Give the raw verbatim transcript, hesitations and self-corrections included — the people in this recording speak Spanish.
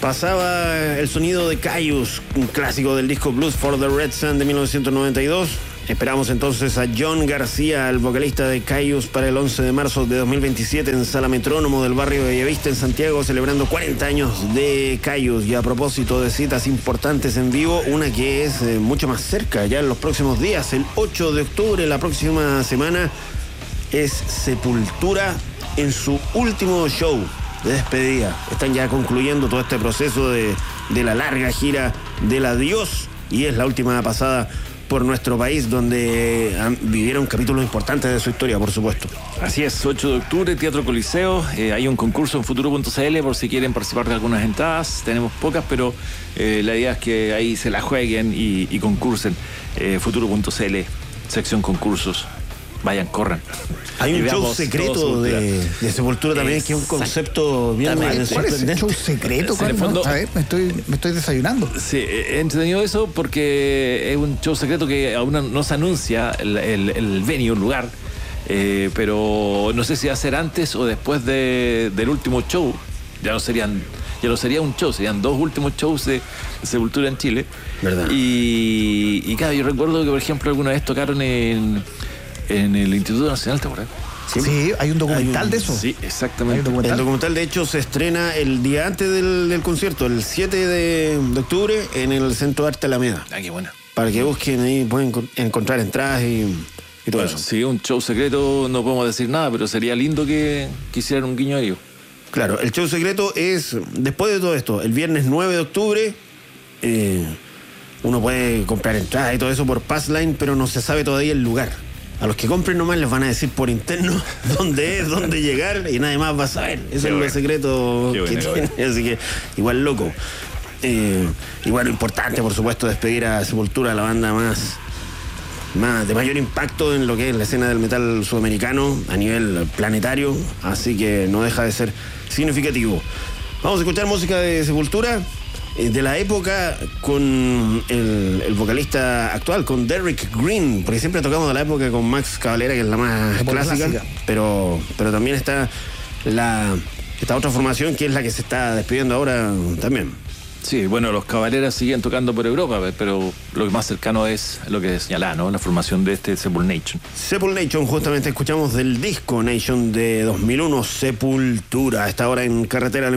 Pasaba el sonido de Kyuss, un clásico del disco Blues for the Red Sun de mil novecientos noventa y dos. Esperamos entonces a John García, el vocalista de Kyuss, para el once de marzo de dos mil veintisiete en Sala Metrónomo del barrio de Bellavista en Santiago, celebrando cuarenta años de Kyuss. Y a propósito de citas importantes en vivo, una que es eh, mucho más cerca, ya en los próximos días, el ocho de octubre, la próxima semana, es Sepultura en su último show de despedida. Están ya concluyendo todo este proceso de, de la larga gira del adiós, y es la última pasada por nuestro país, donde han, vivieron capítulos importantes de su historia, por supuesto. Así es, ocho de octubre, Teatro Coliseo. Eh, hay un concurso en futuro punto c l por si quieren participar de algunas entradas. Tenemos pocas, pero eh, la idea es que ahí se la jueguen y, y concursen. Eh, futuro punto c l, sección concursos. Vayan, corran. Hay un show secreto de, de Sepultura también, que es un concepto bien sorprendente. ¿Cuál es el show secreto? En el fondo, a ver, me estoy, me estoy desayunando. Sí, he entretenido eso porque es un show secreto que aún no se anuncia el, el, el venue, el lugar, eh, pero no sé si va a ser antes o después de, del último show. Ya no serían, ya no sería un show, serían dos últimos shows de, de Sepultura en Chile. ¿Verdad? Y, y claro, yo recuerdo que, por ejemplo, alguna vez tocaron en... en el Instituto Nacional, ¿te acuerdas? Sí, sí, hay un documental hay un, de eso. Sí, exactamente. Documental. El documental, de hecho, se estrena el día antes del, del concierto, el siete de, de octubre, en el Centro de Arte Alameda. Ah, qué buena. Para que busquen ahí, pueden encontrar entradas y, y todo bueno, eso. Sí, un show secreto, no podemos decir nada, pero sería lindo que, que hicieran un guiño a ello. Claro, el show secreto es, después de todo esto, el viernes nueve de octubre, eh, uno puede comprar entradas y todo eso por Passline, pero no se sabe todavía el lugar. A los que compren nomás les van a decir por interno dónde es, dónde llegar, y nadie más va a saber. Eso es lo secreto que tiene. Así que igual loco. Eh, y bueno, importante, por supuesto, despedir a Sepultura, la banda más, más de mayor impacto en lo que es la escena del metal sudamericano a nivel planetario. Así que no deja de ser significativo. Vamos a escuchar música de Sepultura de la época con el, el vocalista actual, con Derrick Green, porque siempre tocamos de la época con Max Cavalera, que es la más clásica, clásica. Pero, pero también está la, esta otra formación, que es la que se está despidiendo ahora también. Sí, bueno, los Cavaleras siguen tocando por Europa, pero lo que más cercano es lo que señalaba, ¿no? La formación de este Sepul Nation. Sepul Nation, justamente escuchamos del disco Nation de dos mil uno, Sepultura. A esta hora en Carretera